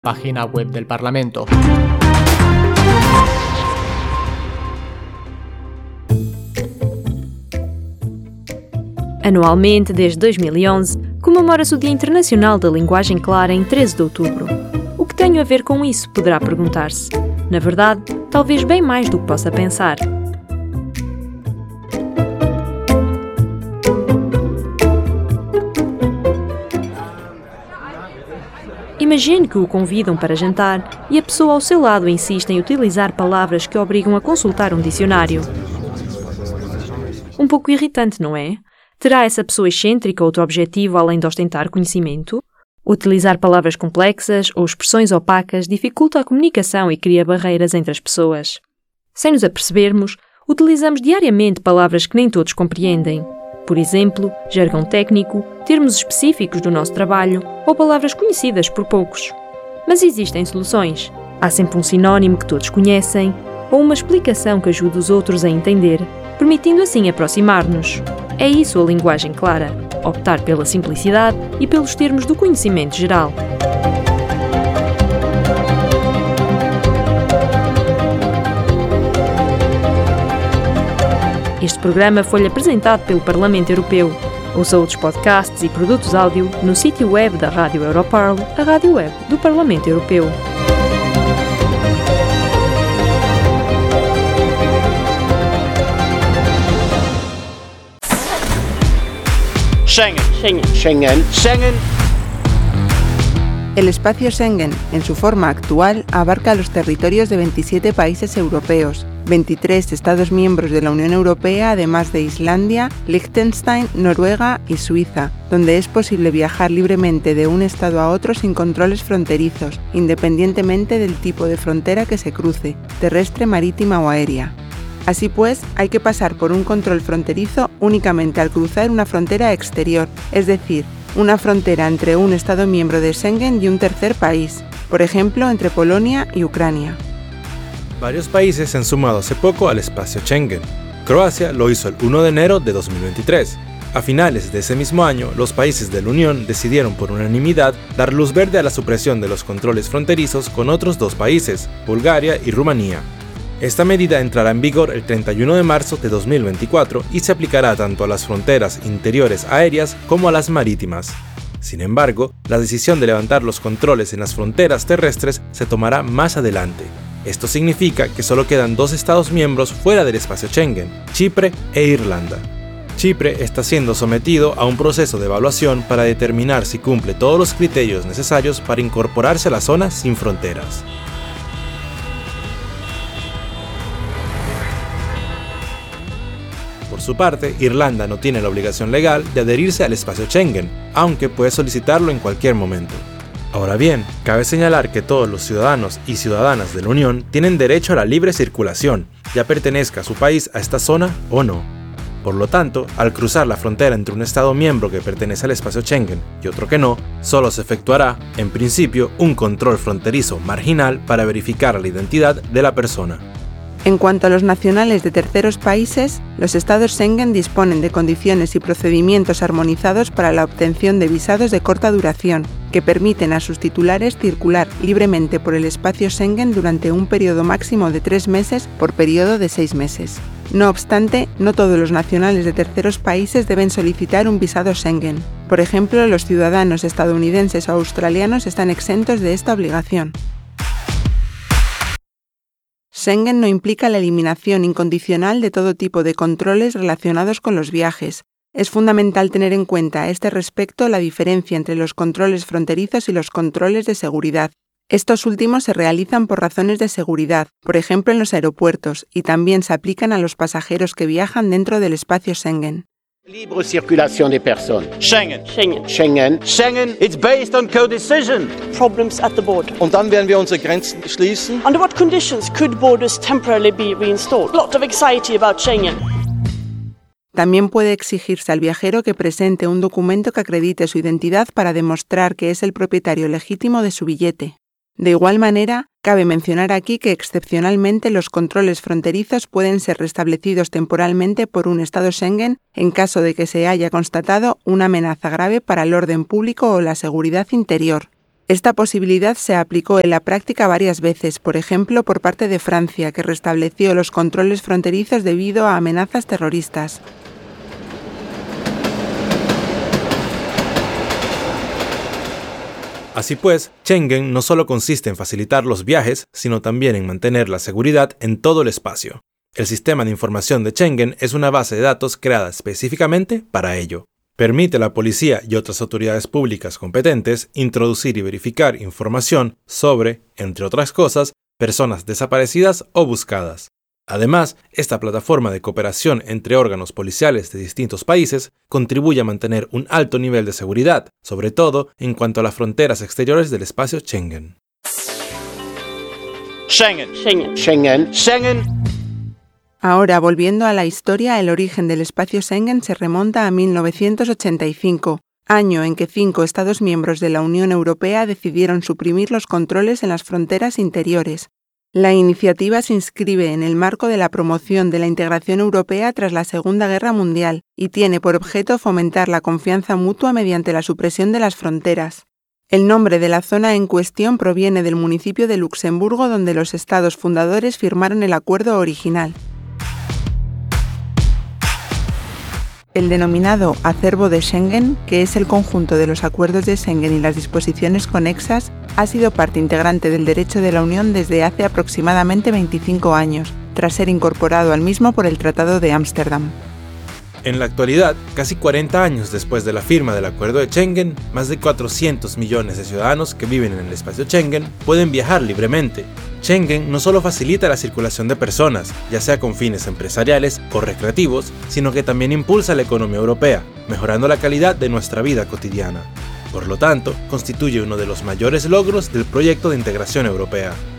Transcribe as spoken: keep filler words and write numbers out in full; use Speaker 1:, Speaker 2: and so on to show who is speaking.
Speaker 1: Página web del Parlamento.
Speaker 2: Anualmente, desde dois mil e onze, comemora-se o Dia Internacional da Linguagem Clara em treze de outubro. O que tenho a ver com isso, poderá perguntar-se. Na verdade, talvez bem mais do que possa pensar. Imagine que o convidam para jantar e a pessoa ao seu lado insiste em utilizar palavras que obrigam a consultar um dicionário. Um pouco irritante, não é? Terá essa pessoa excêntrica outro objetivo além de ostentar conhecimento? Utilizar palavras complexas ou expressões opacas dificulta a comunicação e cria barreiras entre as pessoas. Sem nos apercebermos, utilizamos diariamente palavras que nem todos compreendem. Por exemplo, jargão técnico, termos específicos do nosso trabalho ou palavras conhecidas por poucos. Mas existem soluções. Há sempre um sinónimo que todos conhecem ou uma explicação que ajude os outros a entender, permitindo assim aproximar-nos. É isso a linguagem clara, optar pela simplicidade e pelos termos do conhecimento geral. Este programa foi-lhe apresentado pelo Parlamento Europeu. Ouça outros podcasts e produtos áudio no sítio web da Rádio Europarl, a rádio web do Parlamento Europeu.
Speaker 3: Schengen. Schengen. Schengen. Schengen.
Speaker 4: El espacio Schengen, en su forma actual, abarca los territorios de veintisiete países europeos, veintitrés Estados miembros de la Unión Europea, además de Islandia, Liechtenstein, Noruega y Suiza, donde es posible viajar libremente de un estado a otro sin controles fronterizos, independientemente del tipo de frontera que se cruce, terrestre, marítima o aérea. Así pues, hay que pasar por un control fronterizo únicamente al cruzar una frontera exterior, es decir, una frontera entre un Estado miembro de Schengen y un tercer país, por ejemplo, entre Polonia y Ucrania.
Speaker 5: Varios países se han sumado hace poco al espacio Schengen. Croacia lo hizo el primero de enero de dos mil veintitrés. A finales de ese mismo año, los países de la Unión decidieron por unanimidad dar luz verde a la supresión de los controles fronterizos con otros dos países, Bulgaria y Rumanía. Esta medida entrará en vigor el treinta y uno de marzo de dos mil veinticuatro y se aplicará tanto a las fronteras interiores aéreas como a las marítimas. Sin embargo, la decisión de levantar los controles en las fronteras terrestres se tomará más adelante. Esto significa que solo quedan dos Estados miembros fuera del espacio Schengen, Chipre e Irlanda. Chipre está siendo sometido a un proceso de evaluación para determinar si cumple todos los criterios necesarios para incorporarse a la zona sin fronteras. Por su parte, Irlanda no tiene la obligación legal de adherirse al espacio Schengen, aunque puede solicitarlo en cualquier momento. Ahora bien, cabe señalar que todos los ciudadanos y ciudadanas de la Unión tienen derecho a la libre circulación, ya pertenezca su país a esta zona o no. Por lo tanto, al cruzar la frontera entre un Estado miembro que pertenece al espacio Schengen y otro que no, solo se efectuará, en principio, un control fronterizo marginal para verificar la identidad de la persona.
Speaker 4: En cuanto a los nacionales de terceros países, los Estados Schengen disponen de condiciones y procedimientos armonizados para la obtención de visados de corta duración, que permiten a sus titulares circular libremente por el espacio Schengen durante un periodo máximo de tres meses por periodo de seis meses. No obstante, no todos los nacionales de terceros países deben solicitar un visado Schengen. Por ejemplo, los ciudadanos estadounidenses o australianos están exentos de esta obligación. Schengen no implica la eliminación incondicional de todo tipo de controles relacionados con los viajes. Es fundamental tener en cuenta a este respecto la diferencia entre los controles fronterizos y los controles de seguridad. Estos últimos se realizan por razones de seguridad, por ejemplo en los aeropuertos, y también se aplican a los pasajeros que viajan dentro del espacio Schengen.
Speaker 3: Libre circulation des personnes. Schengen. Schengen. Schengen. Schengen. It's based on co-decision.
Speaker 6: Problems at the border.
Speaker 3: Und dann werden wir unsere Grenzen schließen.
Speaker 6: Under what conditions could borders temporarily be reinstalled? Lot of anxiety about Schengen.
Speaker 4: También puede exigirse al viajero que presente un documento que acredite su identidad para demostrar que es el propietario legítimo de su billete. De igual manera, cabe mencionar aquí que excepcionalmente los controles fronterizos pueden ser restablecidos temporalmente por un Estado Schengen en caso de que se haya constatado una amenaza grave para el orden público o la seguridad interior. Esta posibilidad se aplicó en la práctica varias veces, por ejemplo por parte de Francia, que restableció los controles fronterizos debido a amenazas terroristas.
Speaker 5: Así pues, Schengen no solo consiste en facilitar los viajes, sino también en mantener la seguridad en todo el espacio. El sistema de información de Schengen es una base de datos creada específicamente para ello. Permite a la policía y otras autoridades públicas competentes introducir y verificar información sobre, entre otras cosas, personas desaparecidas o buscadas. Además, esta plataforma de cooperación entre órganos policiales de distintos países contribuye a mantener un alto nivel de seguridad, sobre todo en cuanto a las fronteras exteriores del espacio Schengen.
Speaker 3: Schengen. Schengen. Schengen. Schengen.
Speaker 4: Ahora, volviendo a la historia, el origen del espacio Schengen se remonta a mil novecientos ochenta y cinco, año en que cinco Estados miembros de la Unión Europea decidieron suprimir los controles en las fronteras interiores. La iniciativa se inscribe en el marco de la promoción de la integración europea tras la Segunda Guerra Mundial y tiene por objeto fomentar la confianza mutua mediante la supresión de las fronteras. El nombre de la zona en cuestión proviene del municipio de Luxemburgo, donde los estados fundadores firmaron el acuerdo original. El denominado Acervo de Schengen, que es el conjunto de los acuerdos de Schengen y las disposiciones conexas, ha sido parte integrante del derecho de la Unión desde hace aproximadamente veinticinco años, tras ser incorporado al mismo por el Tratado de Ámsterdam.
Speaker 5: En la actualidad, casi cuarenta años después de la firma del Acuerdo de Schengen, más de cuatrocientos millones de ciudadanos que viven en el espacio Schengen pueden viajar libremente. Schengen no solo facilita la circulación de personas, ya sea con fines empresariales o recreativos, sino que también impulsa la economía europea, mejorando la calidad de nuestra vida cotidiana. Por lo tanto, constituye uno de los mayores logros del proyecto de integración europea.